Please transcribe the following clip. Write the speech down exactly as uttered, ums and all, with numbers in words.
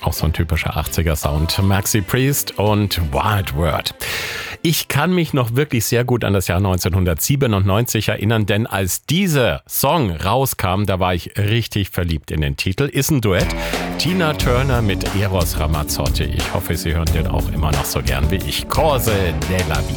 Auch so ein typischer achtziger-Sound. Maxi Priest und Wild World. Ich kann mich noch wirklich sehr gut an das Jahr neunzehnhundertsiebenundneunzig erinnern, denn als dieser Song rauskam, da war ich richtig verliebt in den Titel. Ist ein Duett. Tina Turner mit Eros Ramazzotti. Ich hoffe, Sie hören den auch immer noch so gern wie ich. Cose della Vita.